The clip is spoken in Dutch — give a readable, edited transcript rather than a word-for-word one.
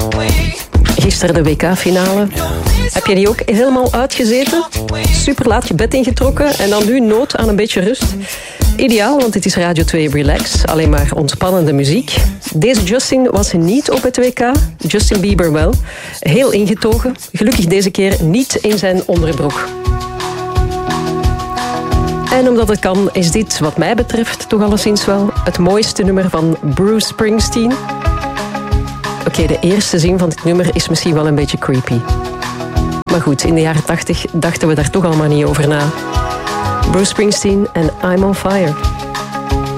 Gisteren de WK-finale. Heb je die ook helemaal uitgezeten? Super laat je bed ingetrokken en dan nu nood aan een beetje rust? Ideaal, want dit is Radio 2 Relax. Alleen maar ontspannende muziek. Deze Justin was niet op het WK. Justin Bieber wel. Heel ingetogen. Gelukkig deze keer niet in zijn onderbroek. En omdat het kan, is dit wat mij betreft toch alleszins wel het mooiste nummer van Bruce Springsteen. Oké, de eerste zin van dit nummer is misschien wel een beetje creepy. Maar goed, in de jaren 80 dachten we daar toch allemaal niet over na. Bruce Springsteen en I'm on Fire.